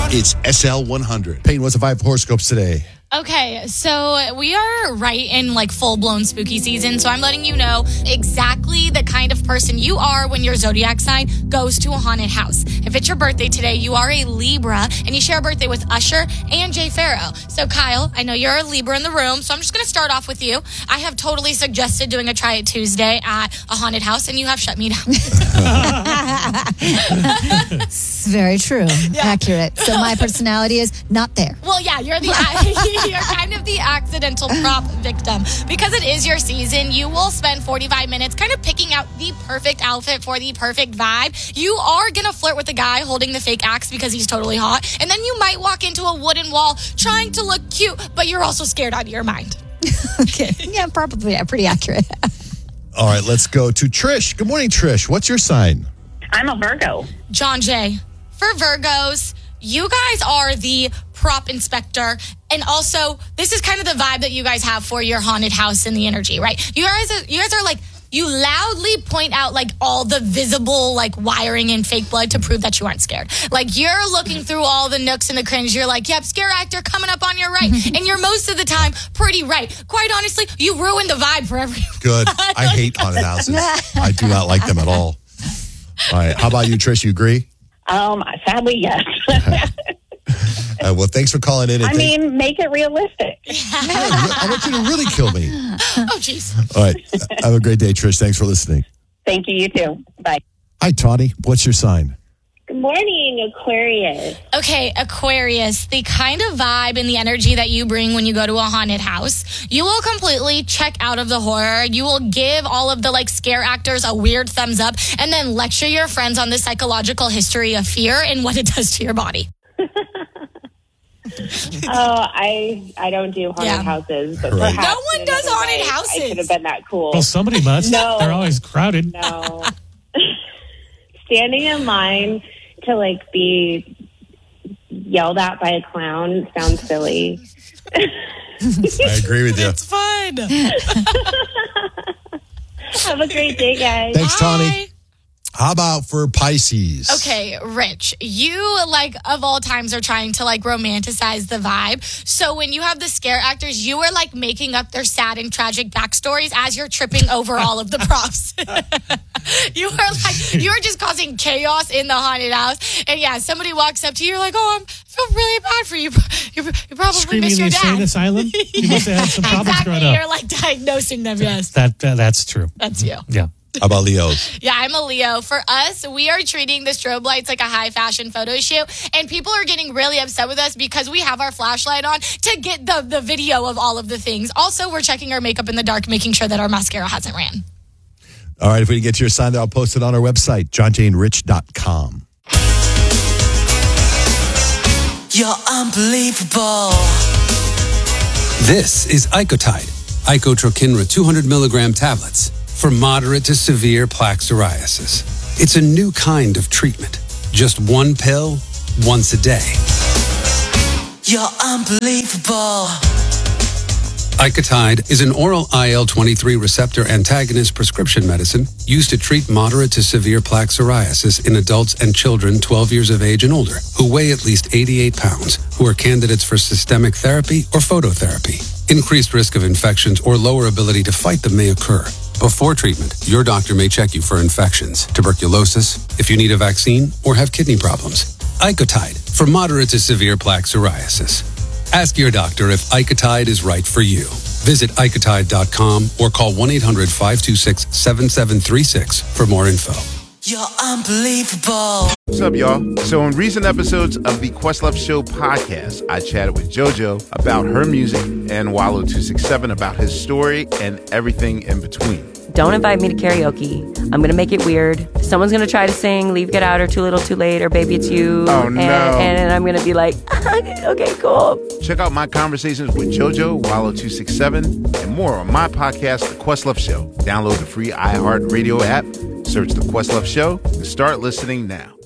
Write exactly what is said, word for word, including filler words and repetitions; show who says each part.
Speaker 1: It's S L one hundred. Peyton, what's the vibe horoscopes today?
Speaker 2: Okay, so we are right in like full-blown spooky season, so I'm letting you know exactly the kind of person you are when your zodiac sign goes to a haunted house. If it's your birthday today, you are a Libra, and you share a birthday with Usher and Jay Pharoah. So Kyle, I know you're a Libra in the room, so I'm just going to start off with you. I have totally suggested doing a Try It Tuesday at a haunted house, and you have shut me down.
Speaker 3: It's very true. Yeah. Accurate. So my personality is not there.
Speaker 2: Well, yeah, you're the you're kind of the accidental prop victim. Because it is your season, you will spend forty-five minutes kind of picking out the perfect outfit for the perfect vibe. You are going to flirt with the guy holding the fake axe because he's totally hot. And then you might walk into a wooden wall trying to look cute, but you're also scared out of your mind.
Speaker 3: Okay. Yeah, probably. Yeah, pretty accurate.
Speaker 1: All right, let's go to Trish. Good morning, Trish. What's your sign?
Speaker 4: I'm a Virgo.
Speaker 2: John Jay, for Virgos, you guys are the prop inspector. And also, this is kind of the vibe that you guys have for your haunted house and the energy, right? You guys are, you guys are like, you loudly point out like all the visible like wiring and fake blood to prove that you aren't scared. Like you're looking through all the nooks and the crannies. You're like, yep, scare actor coming up on your right. And you're most of the time pretty right. Quite honestly, you ruin the vibe for everyone.
Speaker 1: Good. I hate haunted houses. I do not like them at all. All right. How about you, Trish? You agree?
Speaker 4: Um, sadly, yes.
Speaker 1: Uh, well, thanks for calling in. And
Speaker 4: I
Speaker 1: thank-
Speaker 4: mean, make it realistic.
Speaker 1: Yeah, I want you to really kill me.
Speaker 2: Oh, jeez.
Speaker 1: All right. Have a great day, Trish. Thanks for listening.
Speaker 4: Thank you. You too. Bye.
Speaker 1: Hi, Tawny. What's your sign?
Speaker 5: Good morning, Aquarius.
Speaker 2: Okay, Aquarius, the kind of vibe and the energy that you bring when you go to a haunted house, you will completely check out of the horror. You will give all of the like scare actors a weird thumbs up and then lecture your friends on the psychological history of fear and what it does to your body.
Speaker 5: Oh, I I don't do haunted
Speaker 2: Yeah.
Speaker 5: houses, but
Speaker 1: Right.
Speaker 5: perhaps
Speaker 2: No one
Speaker 5: in
Speaker 2: does
Speaker 5: another
Speaker 2: haunted
Speaker 5: life,
Speaker 2: houses.
Speaker 5: I could have been that cool.
Speaker 6: Well, somebody must.
Speaker 5: No.
Speaker 6: They're always crowded.
Speaker 5: No, standing in line to like be yelled at by a clown sounds silly.
Speaker 1: I agree with you.
Speaker 2: It's fun.
Speaker 5: Have a great day, guys.
Speaker 1: Thanks, Tawny.
Speaker 2: Bye.
Speaker 1: How about for Pisces?
Speaker 2: Okay, Rich, you, like, of all times are trying to, like, romanticize the vibe. So when you have the scare actors, you are, like, making up their sad and tragic backstories as you're tripping over all of the props. You are, like, you're just causing chaos in the haunted house. And, yeah, somebody walks up to you, you're like, oh, I'm, I feel really bad for you. You, you probably
Speaker 6: Screaming
Speaker 2: miss
Speaker 6: in
Speaker 2: your
Speaker 6: the
Speaker 2: dad.
Speaker 6: insane asylum. You must have had some problems
Speaker 2: Exactly,
Speaker 6: growing up.
Speaker 2: you're, like, diagnosing them, yes.
Speaker 6: That, that that's true.
Speaker 2: That's you.
Speaker 6: Yeah.
Speaker 1: How about Leos?
Speaker 2: Yeah, I'm a Leo. For us, we are treating the strobe lights like a high fashion photo shoot. And people are getting really upset with us because we have our flashlight on to get the, the video of all of the things. Also, we're checking our makeup in the dark, making sure that our mascara hasn't ran.
Speaker 1: All right, if we can get to your sign there, I'll post it on our website, john jane rich dot com.
Speaker 7: You're unbelievable.
Speaker 8: This is Icotide, Icotrokinra two hundred milligram tablets for moderate to severe plaque psoriasis. It's a new kind of treatment. Just one pill, once a day.
Speaker 7: You're unbelievable.
Speaker 8: Icotide is an oral I L twenty-three receptor antagonist prescription medicine used to treat moderate to severe plaque psoriasis in adults and children twelve years of age and older who weigh at least eighty-eight pounds, who are candidates for systemic therapy or phototherapy. Increased risk of infections or lower ability to fight them may occur. Before treatment, your doctor may check you for infections, tuberculosis, if you need a vaccine, or have kidney problems. Icotide for moderate to severe plaque psoriasis. Ask your doctor if Icotide is right for you. Visit icotide dot com or call one eight hundred five two six seven seven three six for more info.
Speaker 7: You're unbelievable.
Speaker 9: What's up, y'all? So in recent episodes of the Questlove Show podcast, I chatted with JoJo about her music and Wallow two sixty-seven about his story and everything in between.
Speaker 10: Don't invite me to karaoke. I'm going to make it weird. Someone's going to try to sing Leave, Get Out, or Too Little, Too Late, or Baby It's You.
Speaker 9: Oh,
Speaker 10: and,
Speaker 9: no.
Speaker 10: And I'm going to be like, okay, cool.
Speaker 9: Check out my conversations with JoJo, Wallow two sixty-seven, and more on my podcast, The Questlove Show. Download the free iHeartRadio app, search The Questlove Show, and start listening now.